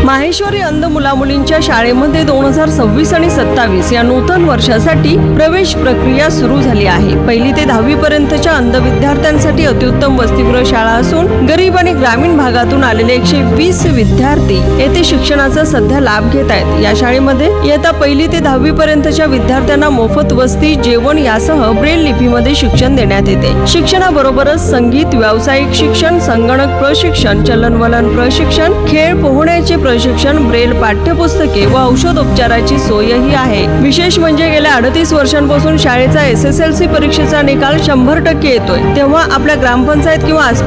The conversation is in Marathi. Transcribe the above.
माहेश्वरी अंध मुलामुलींच्या शाळेमध्ये 2026 आणि 27 या नूतन वर्षासाठी प्रवेश प्रक्रिया सुरू झाली आहे। पहिली ते 10वी पर्यंतच्या अंध विद्यार्थ्यांसाठी अत्युत्तम वसतिगृह शाळा असून गरीब आणि ग्रामीण भागातून आलेले 120 विद्यार्थी येथे शिक्षणाचा सध्या लाभ घेत आहेत। या शाळेमध्ये इयत्ता पहिली ते 10वी पर्यंतच्या विद्यार्थ्यांना मोफत वसती, जेवण यासह ब्रेल लिपीमध्ये शिक्षण देण्यात येते। शिक्षणाबरोबरच संगीत, व्यावसायिक शिक्षण, संगणक प्रशिक्षण, चलनवलन प्रशिक्षण, खेळ पोहण्याचे प्रशिक्षण, ब्रेल पाठ्यपुस्तके व औषधोपचाराची सोयही आहे। विशेष म्हणजे गेल्या 38 वर्षांपासून शाळेचा SSLC परीक्षेचा निकाल 100% येतोय। तेव्हा आपल्या ग्रामपंचायत किंवा